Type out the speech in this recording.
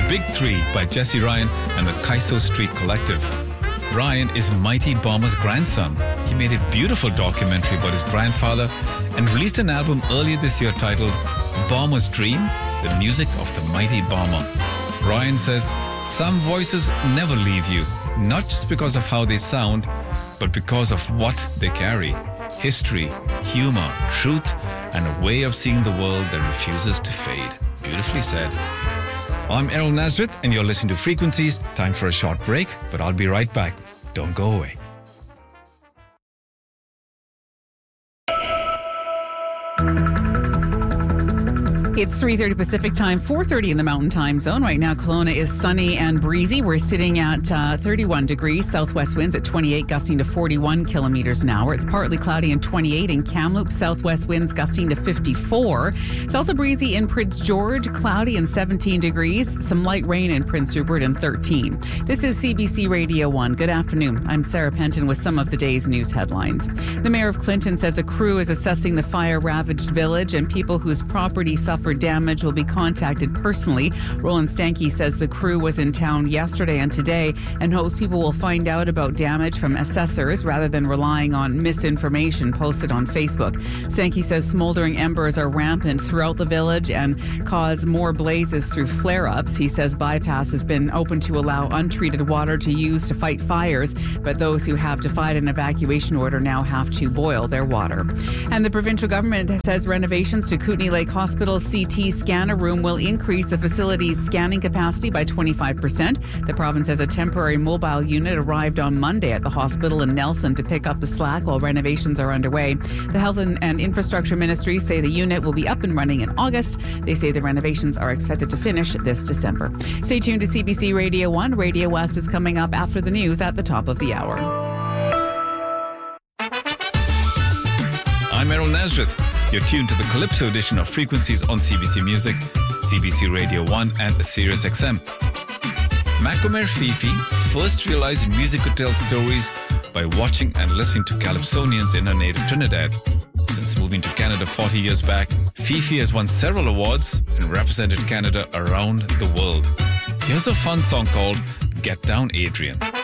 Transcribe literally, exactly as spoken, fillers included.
Big Three by Jesse Ryan and the Kaiso Street Collective. Ryan is Mighty Bomber's grandson. He made a beautiful documentary about his grandfather and released an album earlier this year titled Bomber's Dream, the music of the Mighty Bomber. Ryan says, some voices never leave you, not just because of how they sound, but because of what they carry. History, humor, truth, and a way of seeing the world that refuses to fade. Beautifully said. I'm Errol Nazareth, and you're listening to Frequencies. Time for a short break, but I'll be right back. Don't go away. It's three thirty Pacific time, four thirty in the Mountain Time Zone. Right now, Kelowna is sunny and breezy. We're sitting at uh, thirty-one degrees, southwest winds at twenty-eight, gusting to forty-one kilometers an hour. It's partly cloudy and twenty-eight in Kamloops, southwest winds gusting to fifty-four. It's also breezy in Prince George, cloudy and seventeen degrees. Some light rain in Prince Rupert and thirteen. This is C B C Radio one. Good afternoon. I'm Sarah Penton with some of the day's news headlines. The mayor of Clinton says a crew is assessing the fire-ravaged village, and people whose property suffered damage will be contacted personally. Roland Stanky says the crew was in town yesterday and today and hopes people will find out about damage from assessors rather than relying on misinformation posted on Facebook. Stanky says smoldering embers are rampant throughout the village and cause more blazes through flare-ups. He says bypass has been open to allow untreated water to use to fight fires, but those who have defied an evacuation order now have to boil their water. And the provincial government says renovations to Kootenay Lake Hospital's C T scanner room will increase the facility's scanning capacity by twenty-five percent. The province says a temporary mobile unit arrived on Monday at the hospital in Nelson to pick up the slack while renovations are underway. The Health and, and Infrastructure Ministry say the unit will be up and running in August. They say the renovations are expected to finish this December. Stay tuned to C B C Radio one. Radio West is coming up after the news at the top of the hour. I'm Errol Nazareth. You're tuned to the Calypso edition of Frequencies on C B C Music, C B C Radio one and Sirius X M. Macomer Fifi first realized music could tell stories by watching and listening to Calypsonians in her native Trinidad. Since moving to Canada forty years back, Fifi has won several awards and represented Canada around the world. Here's a fun song called Get Down, Adrian.